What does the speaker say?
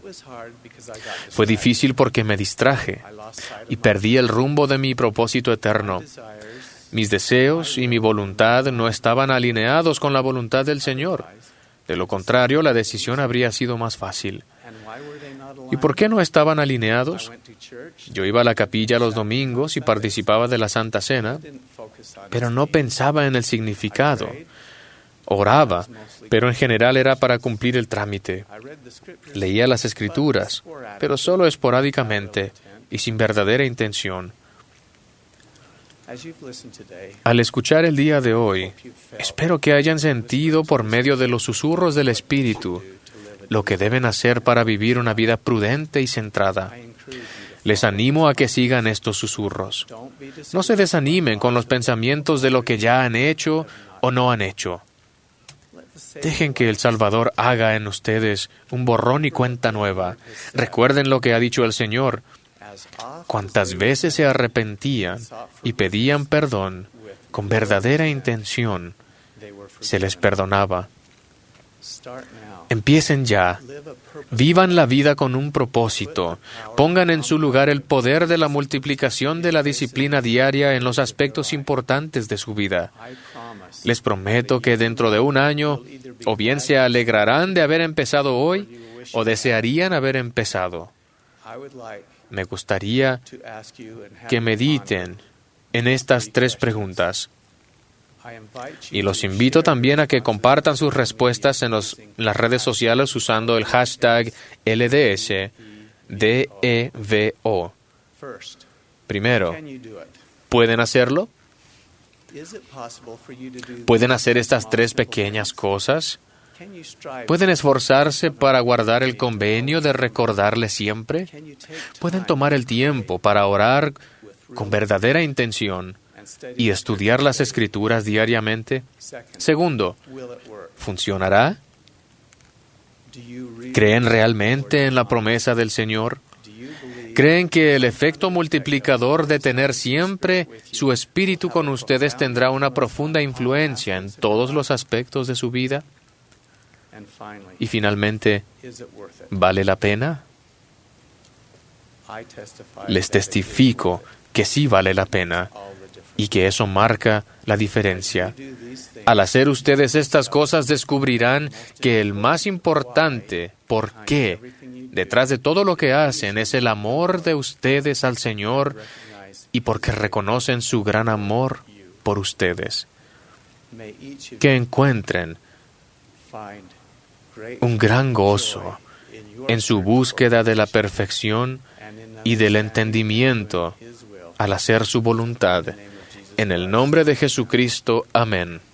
Fue difícil porque me distraje y perdí el rumbo de mi propósito eterno. Mis deseos y mi voluntad no estaban alineados con la voluntad del Señor. De lo contrario, la decisión habría sido más fácil. ¿Y por qué no estaban alineados? Yo iba a la capilla los domingos y participaba de la Santa Cena, pero no pensaba en el significado. Oraba, pero en general era para cumplir el trámite. Leía las Escrituras, pero solo esporádicamente y sin verdadera intención. Al escuchar el día de hoy, espero que hayan sentido por medio de los susurros del Espíritu lo que deben hacer para vivir una vida prudente y centrada. Les animo a que sigan estos susurros. No se desanimen con los pensamientos de lo que ya han hecho o no han hecho. Dejen que el Salvador haga en ustedes un borrón y cuenta nueva. Recuerden lo que ha dicho el Señor. Cuantas veces se arrepentían y pedían perdón con verdadera intención, se les perdonaba. Empiecen ya. Vivan la vida con un propósito. Pongan en su lugar el poder de la multiplicación de la disciplina diaria en los aspectos importantes de su vida. Les prometo que dentro de un año, o bien se alegrarán de haber empezado hoy, o desearían haber empezado. Me gustaría que mediten en estas 3 preguntas. Y los invito también a que compartan sus respuestas en las redes sociales usando el hashtag LDSDEVO. Primero, ¿pueden hacerlo? ¿Pueden hacer estas 3 pequeñas cosas? ¿Pueden esforzarse para guardar el convenio de recordarle siempre? ¿Pueden tomar el tiempo para orar con verdadera intención y estudiar las Escrituras diariamente? Segundo, ¿funcionará? ¿Creen realmente en la promesa del Señor? ¿Creen que el efecto multiplicador de tener siempre su Espíritu con ustedes tendrá una profunda influencia en todos los aspectos de su vida? Y finalmente, ¿vale la pena? Les testifico que sí vale la pena y que eso marca la diferencia. Al hacer ustedes estas cosas descubrirán que el más importante por qué detrás de todo lo que hacen es el amor de ustedes al Señor y porque reconocen su gran amor por ustedes. Que encuentren un gran gozo en su búsqueda de la perfección y del entendimiento al hacer su voluntad. En el nombre de Jesucristo, amén.